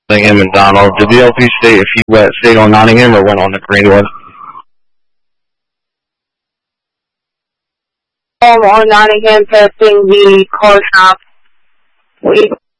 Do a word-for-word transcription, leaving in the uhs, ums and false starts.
Nottingham and Donald. Did the L P state if he went stayed on Nottingham or went on to Greenwood? Um, on Nottingham, testing the car shop. We